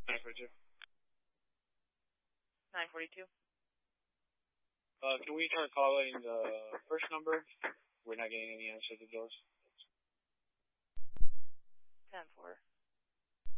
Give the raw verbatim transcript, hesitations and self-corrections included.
nine forty-two. nine forty-two. Uh, can we try calling the first number? We're not getting any answer to those. ten four.